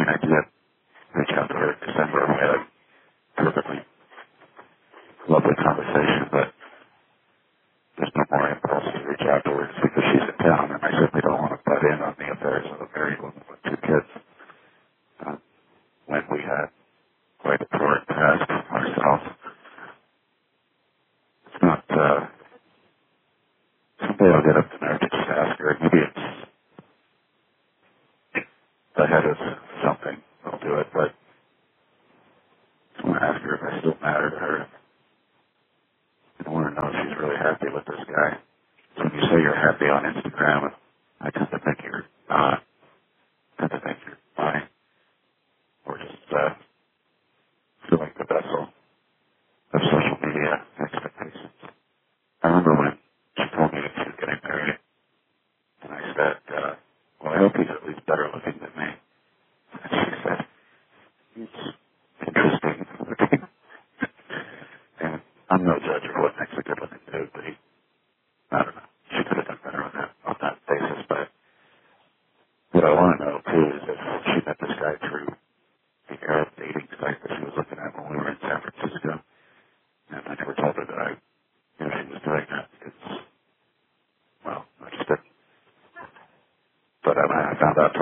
mean, I did reach out to her in December, and we had a perfectly lovely conversation, but there's no more impulse to reach out to her because she's in town, and I certainly don't want to butt in on the affairs of a married woman with 2 kids when we had quite a torrid task ourselves. It's not, someday I'll get up the nerve to just ask her. Maybe it's ahead of something. I'll do it, but I want to ask her if I still matter to her. I want to know if she's really happy with this guy. So when you say you're happy on Instagram, I tend to think you're not. I tend to think you're lying. Or just filling the vessel of social media expectations. I remember when she told me that she was getting married, and I said, well, I hope he's at least better looking than me. And she said, he's interesting looking. And I'm no judge of what makes a good looking dude, but I don't know. She could have done better on that basis, but what I want to know, too, is if she met this guy through the Arab dating site that she was looking at when we were in San Francisco, and I never told her that she was doing that because, well, I just didn't. But I found out